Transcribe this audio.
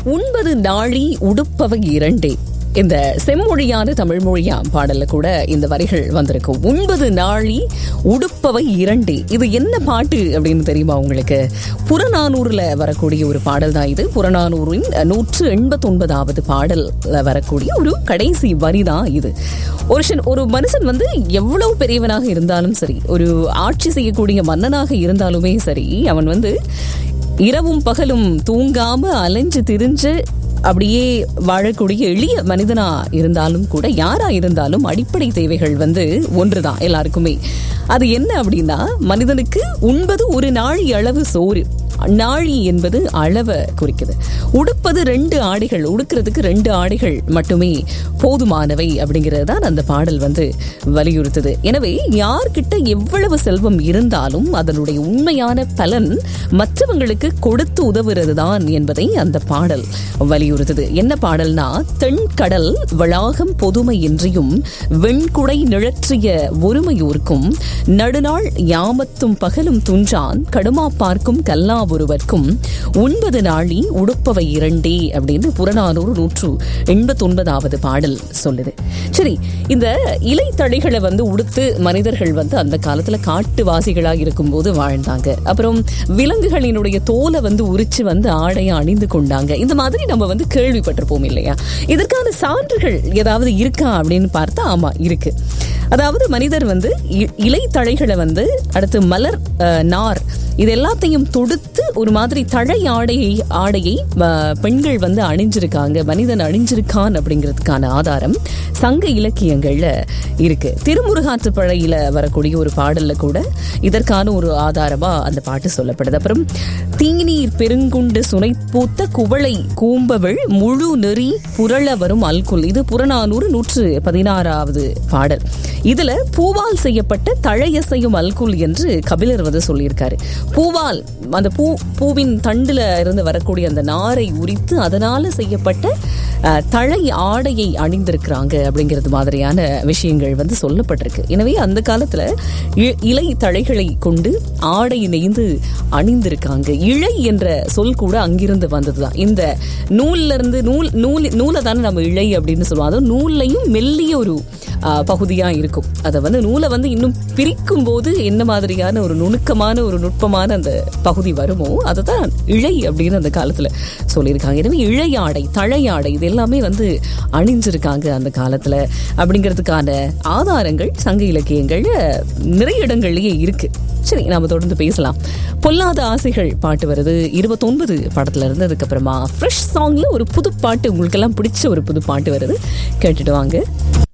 9 நாழி உடுப்பவை இரண்டே. இந்த செம்மொழியான தமிழ் மொழியாம் பாடல்ல கூட இந்த வரிகள் வந்திருக்கும். 9 நாழி உடுப்பவை இரண்டே. இது என்ன பாட்டு அப்படின்னு தெரியுமா உங்களுக்கு? புறநானூறுல வரக்கூடிய ஒரு பாடல் தான் இது. புறநானூரின் 189வது பாடல்ல வரக்கூடிய ஒரு கடைசி வரி தான் இது. ஒரு மனுஷன் வந்து எவ்வளவு பெரியவனாக இருந்தாலும் சரி, ஒரு ஆட்சி செய்யக்கூடிய மன்னனாக இருந்தாலுமே சரி, அவன் வந்து இரவும் பகலும் தூங்காம அலைஞ்சு திரிஞ்சு அப்படியே வாழக்கூடிய எளிய மனிதனா இருந்தாலும் கூட, யாரா இருந்தாலும் அடிப்படை தேவைகள் வந்து ஒன்றுதான் எல்லாருக்குமே. அது என்ன அப்படின்னா, மனிதனுக்கு உண்பது ஒரு நாழி அளவு சோறு. நாழி என்பது அளவை குறிக்குது. உடுப்பது 2 ஆடைகள், உடுக்கிறதுக்கு 2 ஆடைகள் மட்டுமே போதுமானவை அப்படிங்கிறது தான் அந்த பாடல் வந்து வலியுறுத்துது. எனவே யார்கிட்ட எவ்வளவு செல்வம் இருந்தாலும் அதனுடைய உண்மையான பலன் மற்றவங்களுக்கு கொடுத்து உதவுறது தான் என்பதை அந்த பாடல் வலியுறுத்துது. என்ன பாடல்னா, தென்கடல் வளாகம் பொதுமை என்றியும் வெண்குடை நிழற்றிய ஒருமையோர்க்கும் நடுநாள் யாமத்தும் பகலும் துஞ்சான் கடுமா பார்க்கும் கல்லா ஒருவர்க்கும் 9 நாழி உடுப்பவை இரண்டே அப்படின்னு புறநானூறு 189வது பாடல் சொல்லுது. சரி, இந்த இலைத்தழைகளை வந்து உடுத்து மனிதர்கள் வந்து அந்த காலத்துல காட்டுவாசிகளாக இருக்கும் போது வாழ்ந்தாங்க. அப்புறம் விலங்குகளினுடைய தோலை வந்து உரிச்சு வந்து ஆடையை அணிந்து கொண்டாங்க. இந்த மாதிரி நம்ம வந்து கேள்விப்பட்டிருப்போம் இல்லையா? இதற்கான சான்றுகள் ஏதாவது இருக்கா அப்படின்னு பார்த்தா ஆமா இருக்கு. அதாவது மனிதர் வந்து இலைத்தழைகளை வந்து, அடுத்து மலர், நார், இது எல்லாத்தையும் தொடுத்து ஒரு மாதிரி தழை ஆடையை பெண்கள் வந்து அணிஞ்சிருக்காங்க, மனிதன் அணிஞ்சிருக்கான் அப்படிங்கிறதுக்கான ஆதாரம் சங்க இலக்கியங்கள்ல இருக்கு. திருமுருகாற்றுப்படையில வரக்கூடிய ஒரு பாடல்ல கூட இதற்கான ஒரு ஆதாரமா அந்த பாட்டு சொல்லப்படுது. அப்புறம் தீநீர் பெருங்குண்டு சுனை பூத்த குவளை கூம்பவள் முழு நெறி புரள வரும் அல்குல். இது புறநானூறு 116வது பாடல். இதுல பூவால் செய்யப்பட்ட தழையசையும் அல்குல் என்று கபிலர் வந்து சொல்லியிருக்காரு. பூவால், அந்த பூவின் தண்டுல இருந்து வரக்கூடிய அந்த நாரை உரித்து அதனால செய்யப்பட்ட தழை ஆடையை அணிந்திருக்கிறாங்க அப்படிங்கிறது மாதிரியான விஷயங்கள் வந்து சொல்லப்பட்டிருக்கு. எனவே அந்த காலத்துல இலை தழைகளை கொண்டு ஆடை நெய்ந்து அணிந்திருக்காங்க. இழை என்ற சொல் கூட அங்கிருந்து வந்ததுதான். இந்த நூல்ல இருந்து நூலை தானே நம்ம இழை அப்படின்னு சொல்லுவோம். அதுவும் நூல்லையும் மெல்லிய ஒரு பகுதியா இருக்கும். அதை வந்து நூலை வந்து இன்னும் பிரிக்கும் போது என்ன மாதிரியான ஒரு நுணுக்கமான ஒரு நுட்பமான அந்த பகுதி வருமோ அதுதான் இழை அப்படின்னு அந்த காலத்துல சொல்லியிருக்காங்க. எனவே இழையாடை, தழையாடை இது எல்லாமே வந்து அணிஞ்சிருக்காங்க அந்த காலத்துல அப்படிங்கிறதுக்கான ஆதாரங்கள் சங்க இலக்கியங்கள்ல நிறைய இடங்கள்லயே இருக்கு. சரி, நாம தொடர்ந்து பேசலாம். பொல்லாத ஆசைகள் பாட்டு வருது 29 படத்துல இருந்து. அதுக்கப்புறமா ஃப்ரெஷ் சாங்ல ஒரு புது பாட்டு, உங்களுக்கு எல்லாம் பிடிச்ச ஒரு புது பாட்டு வருது, கேட்டுட்டு வாங்க.